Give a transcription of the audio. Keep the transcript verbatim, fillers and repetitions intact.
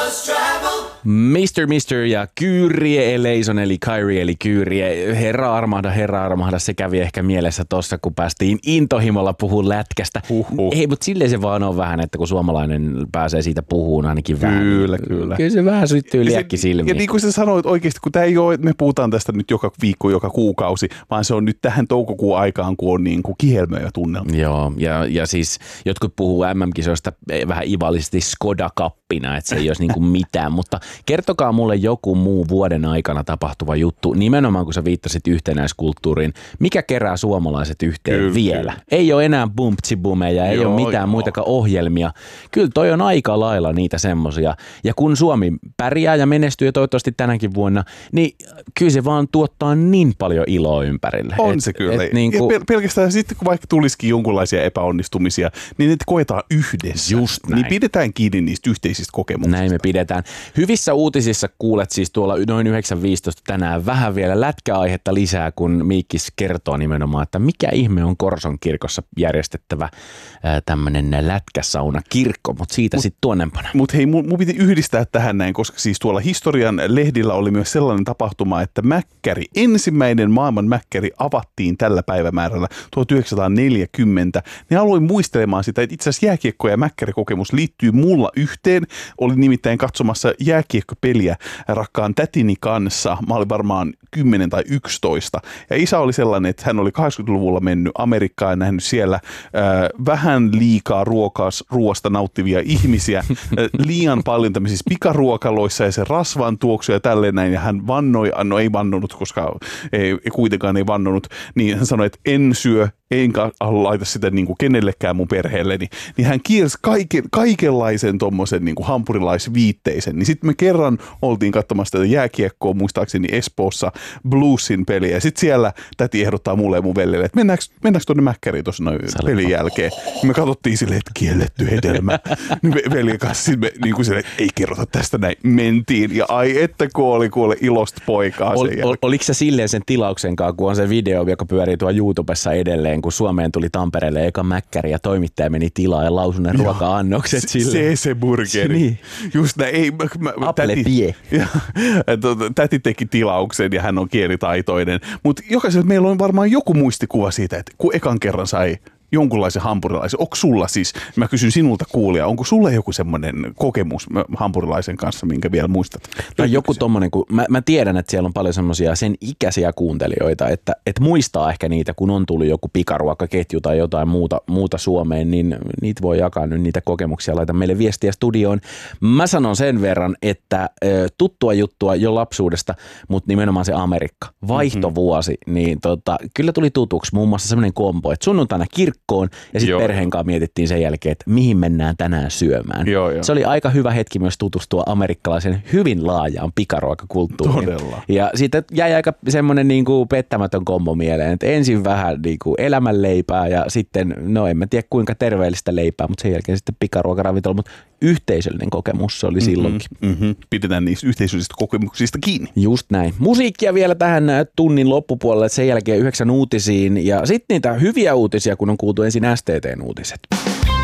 mister Mister ja Kyrie Eleison eli Kyrie eli Kyrie. Herra armahda, herra armahda, se kävi ehkä mielessä tossa, kun päästiin intohimolla puhumaan lätkästä. Uhuh. Ei, mutta silleen se vaan on vähän, että kun suomalainen pääsee siitä puhumaan ainakin vähän. Kyllä, kyllä. Kyllä se vähän syttyy liekki silmiin. Ja niin kuin sä sanoit oikeasti, kun tämä ei ole, me puhutaan tästä nyt joka viikko, joka kuukausi, vaan se on nyt tähän toukokuun aikaan, kun on niin kuin kihelmöjä tunnelma. Joo, ja, ja siis jotkut puhuu M M-kisoista vähän ivallisesti Skoda-kappina, että se ei olisi niin kuin mitään, mutta kertokaa mulle joku muu vuoden aikana tapahtuva juttu, nimenomaan kun sä viittasit yhtenäiskulttuuriin, mikä kerää suomalaiset yhteen kyllä, vielä? Kyllä. Ei ole enää bumptsibumeja, ei joo, ole mitään joo. muitakaan ohjelmia. Kyllä toi on aika lailla niitä semmosia. Ja kun Suomi pärjää ja menestyy ja toivottavasti tänäkin vuonna, niin kyllä se vaan tuottaa niin paljon iloa ympärille. On et, se kyllä. Et niin kuin... Ja pel- pelkästään sitten, kun vaikka tulisikin jonkunlaisia epäonnistumisia, niin ne koetaan yhdessä. Just näin. Niin pidetään kiinni niistä yhteisistä kokemuksista. Näin me pidetään. Hyvissä uutisissa kuulet siis tuolla noin yhdeksän viisitoista tänään vähän vielä lätkäaihetta lisää, kun Miikkis kertoo nimenomaan, että mikä ihme on Korson kirkossa järjestettävä tämmöinen lätkäsaunakirkko, mutta siitä sitten tuonnempana. Mutta hei, mun, mun piti yhdistää tähän näin, koska siis tuolla historian lehdillä oli myös sellainen tapahtuma, että mäkkäri, ensimmäinen maailman mäkkäri avattiin tällä päivämäärällä tuhatyhdeksänsataaneljäkymmentä. Ne aloin muistelemaan sitä, että itse asiassa jääkiekko- ja mäkkärikokemus liittyy mulla yhteen. Olin nimittäin katsomassa jääkiekkopeliä rakkaan tätini kanssa. Mä olin varmaan kymmenen tai yksitoista. Ja isä oli sellainen, että hän oli kahdeksankymmentäluvulla mennyt Amerikkaan ja nähnyt siellä äh, vähän liikaa ruokas, ruoasta nauttivia ihmisiä, äh, liian paljon tämmöisissä pikaruokaloissa ja se rasvan tuoksu ja tälleen näin. Ja hän vannoi, no ei vannonut, koska ei, kuitenkaan ei vannonut, niin hän sanoi, että en syö, enkä laita sitä niin kuin kenellekään mun perheelleni. Niin hän kiersi kaiken, kaikenlaisen tommosen niin kuin hampurilaisviitteisen. Niin sitten me kerran oltiin katsomassa tätä jääkiekkoa, muistaakseni Espoossa, Bluesin peliä. Ja sitten siellä täti ehdottaa mulle ja mun veljelle, että mennäänkö, mennäänkö tuonne mäkkäriin tuossa pelin jälkeen. Ja me katsottiin silleen, että kielletty hedelmä. Niin veljen kanssa me niin kuin silleen, että ei kerrota tästä näin. Mentiin ja ai että kuoli kuule ilosta poikaa sen ol, ol, Oliko se silleen sen tilauksen kanssa, kun on se video, joka pyörii tuolla YouTubessa edelleen, kun Suomeen tuli Tampereelle eka mäkkäri ja toimittaja meni tilaa ja lausui ne ruoka-annokset sille. Se se burgeri. Niin. Just näin. Ei, mä, mä, täti, ja, täti teki tilauksen ja hän on kielitaitoinen. Mutta jokaisella meillä on varmaan joku muistikuva siitä, että kun ekan kerran sai jonkunlaisen hampurilaisen. Onko sulla siis, mä kysyn sinulta kuulija, onko sulla joku semmoinen kokemus hampurilaisen kanssa, minkä vielä muistat? Tai joku tommonen, kun mä, mä tiedän, että siellä on paljon semmoisia sen ikäisiä kuuntelijoita, että, että muistaa ehkä niitä, kun on tullut joku pikaruokaketju tai jotain muuta, muuta Suomeen, niin niitä voi jakaa nyt niitä kokemuksia, laita meille viestiä studioon. Mä sanon sen verran, että tuttua juttua jo lapsuudesta, mutta nimenomaan se Amerikka, vaihtovuosi, mm-hmm. niin tota, kyllä tuli tutuksi muun muassa semmoinen kombo, että sunnuntaina kirkko ja sitten perheen kanssa mietittiin sen jälkeen, että mihin mennään tänään syömään. Joo, joo. Se oli aika hyvä hetki myös tutustua amerikkalaisen hyvin laajaan pikaruokakulttuuriin. Todella. Ja siitä jäi aika semmoinen niin kuin pettämätön kombo mieleen, että ensin vähän niin kuin elämänleipää ja sitten, no en mä tiedä kuinka terveellistä leipää, mutta sen jälkeen sitten pikaruokaravintola, mutta yhteisöllinen kokemus se oli mm-hmm, silloinkin. Mm-hmm. Pidetään niistä yhteisöllisistä kokemuksista kiinni. Just näin. Musiikkia vielä tähän tunnin loppupuolelle, sen jälkeen yhdeksän uutisiin ja sitten niitä hyviä uutisia, kun on kuultu ensin S T T:n uutiset.